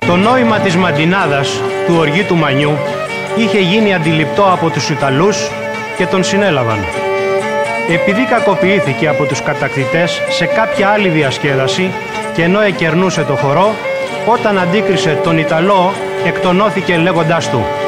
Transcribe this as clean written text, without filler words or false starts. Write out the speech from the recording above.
Το νόημα της μαντινάδας του οργή του Μανιού είχε γίνει αντιληπτό από τους Ιταλούς και τον συνέλαβαν. Επειδή κακοποιήθηκε από τους κατακτητές σε κάποια άλλη διασκέδαση και ενώ εκερνούσε το χορό, όταν αντίκρισε τον Ιταλό, εκτονώθηκε λέγοντάς του